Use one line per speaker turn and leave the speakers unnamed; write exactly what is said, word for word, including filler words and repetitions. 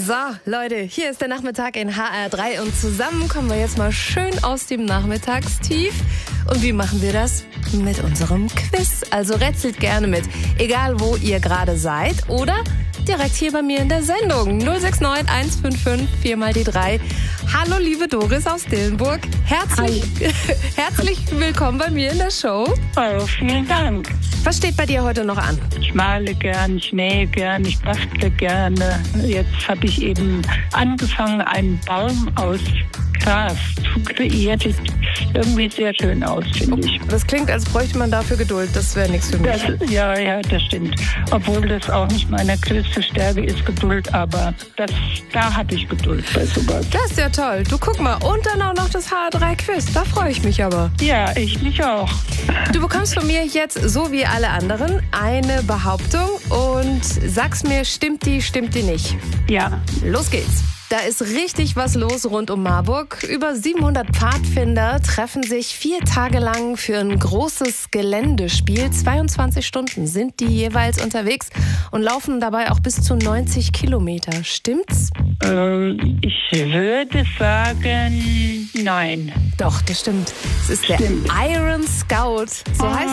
So, Leute, hier ist der Nachmittag in H R drei und zusammen kommen wir jetzt mal schön aus dem Nachmittagstief. Und wie machen wir das? Mit unserem Quiz. Also rätselt gerne mit, egal wo ihr gerade seid oder direkt hier bei mir in der Sendung. null sechs neun eins fünf fünf vier mal die drei. Hallo liebe Doris aus Dillenburg. Herzlich, herzlich willkommen bei mir in der Show.
Oh, vielen Dank.
Was steht bei dir heute noch an?
Ich male gern, ich nähe gern, ich bastle gerne. Jetzt habe ich eben angefangen, einen Baum aus Gras zu kreieren. Sieht irgendwie sehr schön aus, finde ich.
Das klingt, als bräuchte man dafür Geduld. Das wäre nichts für mich.
Das, ja, ja, das stimmt. Obwohl das auch nicht meine größte Stärke ist, Geduld. Aber das, da habe ich Geduld bei sowas.
Das ist ja toll. Du, guck mal. Und dann auch noch das H R drei Quiz. Da freue ich mich aber.
Ja, ich mich auch.
Du bekommst von mir jetzt, so wie alle anderen, eine Behauptung und sag's mir, stimmt die, stimmt die nicht?
Ja.
Los geht's. Da ist richtig was los rund um Marburg. Über siebenhundert Pfadfinder treffen sich vier Tage lang für ein großes Geländespiel. zweiundzwanzig Stunden sind die jeweils unterwegs und laufen dabei auch bis zu neunzig Kilometer. Stimmt's?
Äh, ich würde sagen, nein.
Doch, das stimmt. Es ist stimmt. der Iron Scout. So heißt